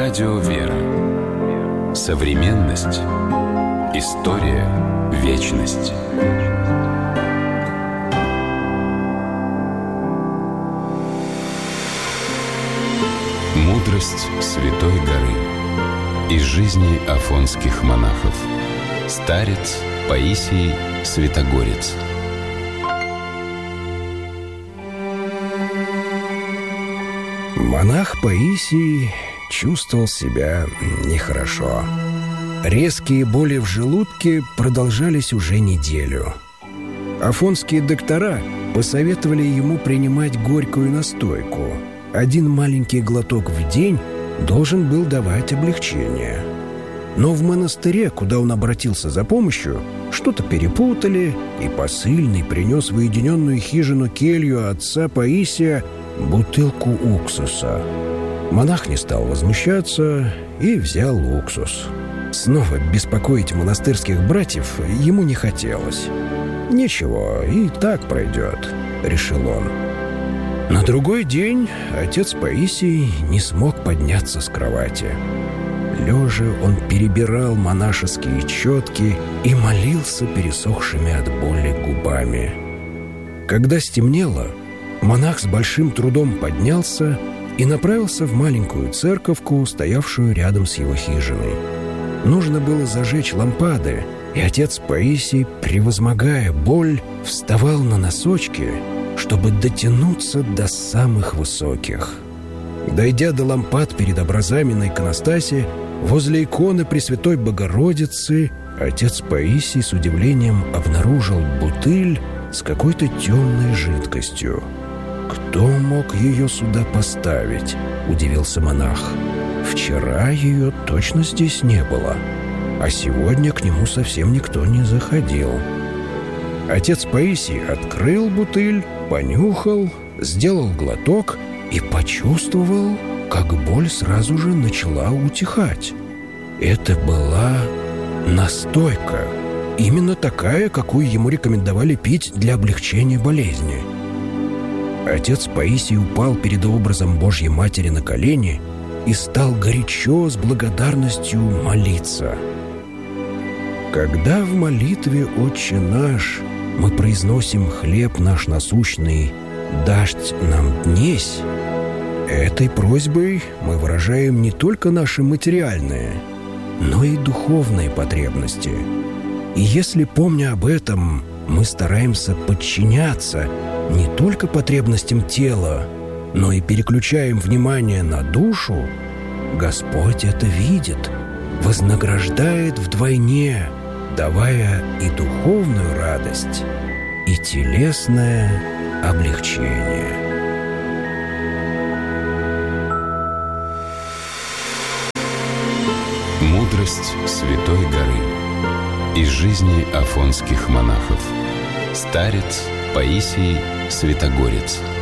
Радио «Вера». Современность. История. Вечность. Мудрость Святой горы. Из жизни афонских монахов. Старец Паисий Святогорец. Монах Паисий чувствовал себя нехорошо. Резкие боли в желудке продолжались уже неделю. Афонские доктора посоветовали ему принимать горькую настойку. Один маленький глоток в день должен был давать облегчение. Но в монастыре, куда он обратился за помощью, что-то перепутали, и посыльный принес в уединенную хижину-келью отца Паисия бутылку уксуса. Монах не стал возмущаться и взял уксус. Снова беспокоить монастырских братьев ему не хотелось. «Ничего, и так пройдет», — решил он. На другой день отец Паисий не смог подняться с кровати. Лежа он перебирал монашеские четки и молился пересохшими от боли губами. Когда стемнело, монах с большим трудом поднялся и направился в маленькую церковку, стоявшую рядом с его хижиной. Нужно было зажечь лампады, и отец Паисий, превозмогая боль, вставал на носочки, чтобы дотянуться до самых высоких. Дойдя до лампад перед образами на иконостасе, возле иконы Пресвятой Богородицы, отец Паисий с удивлением обнаружил бутыль с какой-то темной жидкостью. «Кто мог ее сюда поставить?» — удивился монах. «Вчера ее точно здесь не было, а сегодня к нему совсем никто не заходил». Отец Паисий открыл бутыль, понюхал, сделал глоток и почувствовал, как боль сразу же начала утихать. Это была настойка, именно такая, какую ему рекомендовали пить для облегчения болезни. Отец Паисий упал перед образом Божьей Матери на колени и стал горячо с благодарностью молиться. Когда в молитве «Отче наш» мы произносим «Хлеб наш насущный, дашь нам днесь», этой просьбой мы выражаем не только наши материальные, но и духовные потребности. И если, помня об этом, мы стараемся подчиняться не только потребностям тела, но и переключаем внимание на душу, Господь это видит, вознаграждает вдвойне, давая и духовную радость, и телесное облегчение. Мудрость Святой горы. Из жизни афонских монахов. Старец Паисий Святогорец.